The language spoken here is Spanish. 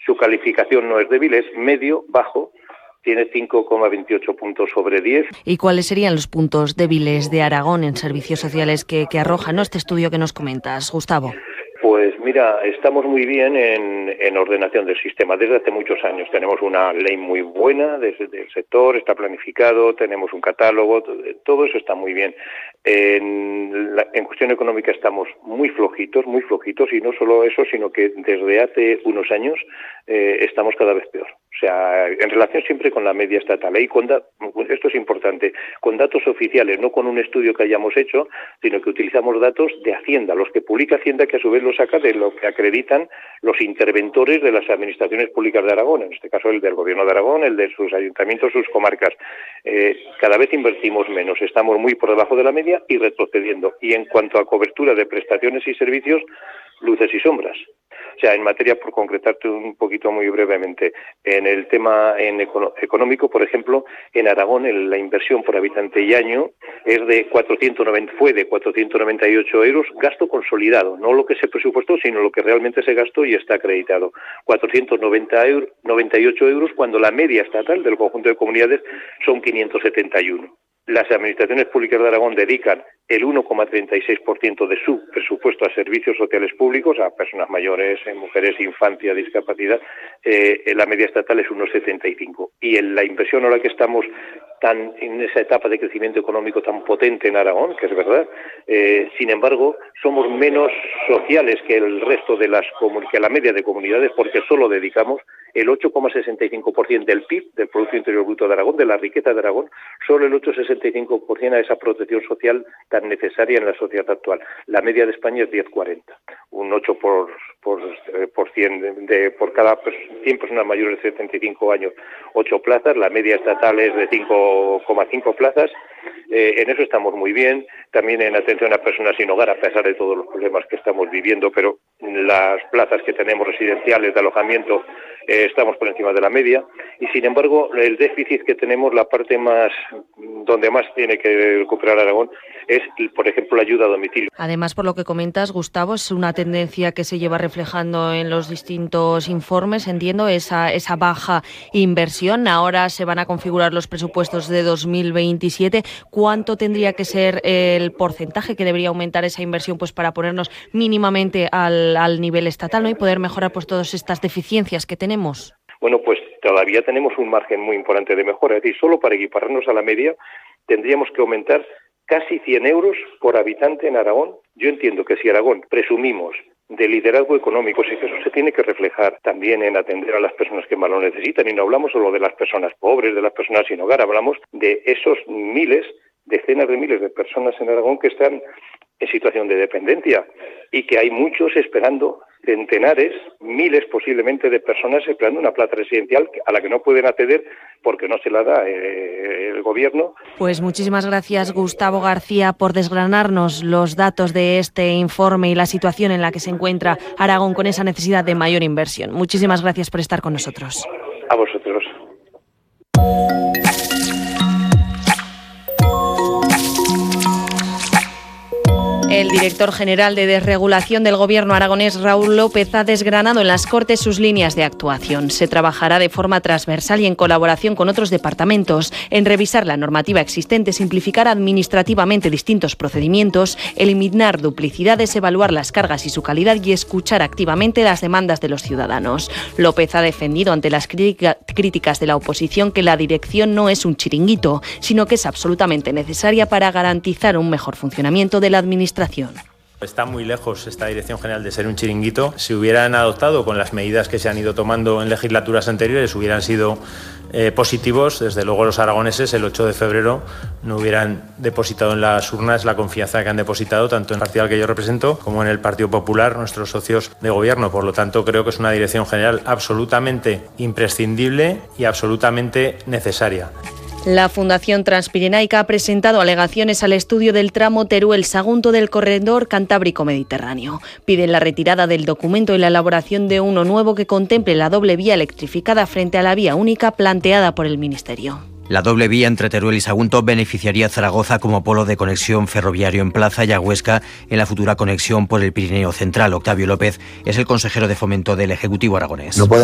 Su calificación no es débil, es medio, bajo. Tiene 5,28 puntos sobre 10. ¿Y cuáles serían los puntos débiles de Aragón en servicios sociales que arroja, ¿no?, este estudio que nos comentas, Gustavo? Pues mira, estamos muy bien en ordenación del sistema desde hace muchos años. Tenemos una ley muy buena desde el sector, está planificado, tenemos un catálogo, todo eso está muy bien. En cuestión económica estamos muy flojitos, y no solo eso, sino que desde hace unos años estamos cada vez peor. O sea, en relación siempre con la media estatal. Y esto es importante, con datos oficiales, no con un estudio que hayamos hecho, sino que utilizamos datos de Hacienda, los que publica Hacienda, que a su vez los saca de lo que acreditan los interventores de las administraciones públicas de Aragón, en este caso el del Gobierno de Aragón, el de sus ayuntamientos, sus comarcas. Cada vez invertimos menos, estamos muy por debajo de la media y retrocediendo. Y en cuanto a cobertura de prestaciones y servicios, luces y sombras. O sea, en materia, por concretarte un poquito muy brevemente, en el tema económico, por ejemplo, en Aragón la inversión por habitante y año fue de 498 euros, gasto consolidado, no lo que se presupuestó, sino lo que realmente se gastó y está acreditado. 498 euros, cuando la media estatal del conjunto de comunidades son 571. Las administraciones públicas de Aragón dedican el 1,36% de su presupuesto a servicios sociales públicos, a personas mayores, mujeres, infancia, discapacidad. La media estatal es 1,75%. Y en la inversión ahora que estamos en esa etapa de crecimiento económico tan potente en Aragón, que es verdad, sin embargo, somos menos sociales que el resto de que la media de comunidades, porque solo dedicamos el 8,65% del PIB, del Producto Interior Bruto de Aragón, de la riqueza de Aragón, solo el 8,65% a esa protección social tan necesaria en la sociedad actual. La media de España es 10,40, un 8 por cada 100 personas mayores de 75 años, 8 plazas, la media estatal es de 5,5 plazas. En eso estamos muy bien, también en atención a personas sin hogar, a pesar de todos los problemas que estamos viviendo, pero las plazas que tenemos residenciales de alojamiento estamos por encima de la media, y sin embargo el déficit que tenemos, la parte donde más tiene que recuperar Aragón, es, por ejemplo, la ayuda a domicilio. Además, por lo que comentas, Gustavo, es una tendencia que se lleva reflejando en los distintos informes, entiendo, esa baja inversión. Ahora se van a configurar los presupuestos de 2027. ¿Cuánto tendría que ser el porcentaje que debería aumentar esa inversión, pues para ponernos mínimamente al nivel estatal, ¿no?, y poder mejorar pues todas estas deficiencias que tenemos? Bueno, pues todavía tenemos un margen muy importante de mejora. Es decir, solo para equipararnos a la media tendríamos que aumentar casi 100 euros por habitante en Aragón. Yo entiendo que si Aragón presumimos de liderazgo económico, si eso se tiene que reflejar también en atender a las personas que más lo necesitan, y no hablamos solo de las personas pobres, de las personas sin hogar, hablamos de esos decenas de miles de personas en Aragón que están en situación de dependencia y que hay muchos esperando, centenares, miles posiblemente de personas esperando una plaza residencial a la que no pueden acceder porque no se la da el gobierno. Pues muchísimas gracias, Gustavo García, por desgranarnos los datos de este informe y la situación en la que se encuentra Aragón con esa necesidad de mayor inversión. Muchísimas gracias por estar con nosotros. A vosotros. El director general de Desregulación del Gobierno aragonés, Raúl López, ha desgranado en las Cortes sus líneas de actuación. Se trabajará de forma transversal y en colaboración con otros departamentos en revisar la normativa existente, simplificar administrativamente distintos procedimientos, eliminar duplicidades, evaluar las cargas y su calidad y escuchar activamente las demandas de los ciudadanos. López ha defendido ante las críticas de la oposición que la dirección no es un chiringuito, sino que es absolutamente necesaria para garantizar un mejor funcionamiento de la administración. Está muy lejos esta Dirección General de ser un chiringuito. Si hubieran adoptado con las medidas que se han ido tomando en legislaturas anteriores, hubieran sido positivos. Desde luego los aragoneses el 8 de febrero no hubieran depositado en las urnas la confianza que han depositado tanto en el partido al que yo represento como en el Partido Popular, nuestros socios de gobierno. Por lo tanto, creo que es una Dirección General absolutamente imprescindible y absolutamente necesaria. La Fundación Transpirenaica ha presentado alegaciones al estudio del tramo Teruel-Sagunto del corredor Cantábrico-Mediterráneo. Piden la retirada del documento y la elaboración de uno nuevo que contemple la doble vía electrificada frente a la vía única planteada por el Ministerio. La doble vía entre Teruel y Sagunto beneficiaría a Zaragoza como polo de conexión ferroviario en Plaza y a Huesca en la futura conexión por el Pirineo Central. Octavio López es el consejero de Fomento del Ejecutivo aragonés.